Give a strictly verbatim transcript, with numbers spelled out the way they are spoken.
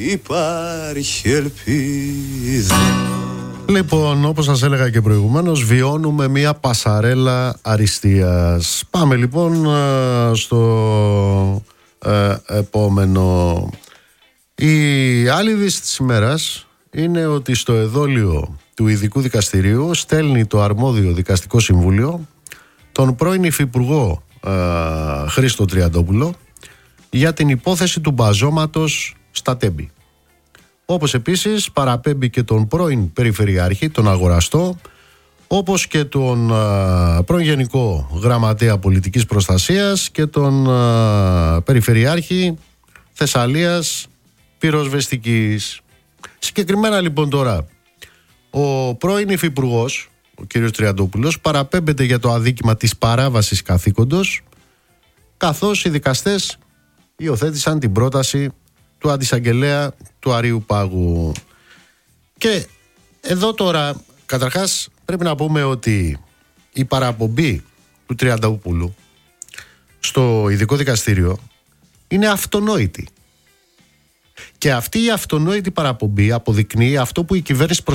υπάρχει ελπίδα. Λοιπόν, όπως σας έλεγα και προηγουμένως, βιώνουμε μια πασαρέλα αριστείας. Πάμε λοιπόν στο ε, επόμενο. Η άλλη είδηση της ημέρας είναι ότι στο εδόλιο του Ειδικού Δικαστηρίου στέλνει το αρμόδιο δικαστικό συμβούλιο τον πρώην υφυπουργό ε, Χρήστο Τριαντόπουλο για την υπόθεση του μπαζώματος στα Τέμπη. Όπως επίσης παραπέμπει και τον πρώην Περιφερειάρχη, τον Αγοραστό, όπως και τον α, πρώην Γενικό Γραμματέα Πολιτικής Προστασίας και τον α, Περιφερειάρχη Θεσσαλίας Πυροσβεστικής. Συγκεκριμένα λοιπόν τώρα, ο πρώην υφυπουργός, ο κ. Τριαντόπουλος, παραπέμπεται για το αδίκημα της παράβασης καθήκοντος, καθώς οι δικαστές υιοθέτησαν την πρόταση του αντισαγγελέα του Αρείου Πάγου. Και εδώ τώρα, καταρχάς, πρέπει να πούμε ότι η παραπομπή του Τριαντόπουλου στο Ειδικό Δικαστήριο είναι αυτονόητη. Και αυτή η αυτονόητη παραπομπή αποδεικνύει αυτό που η κυβέρνηση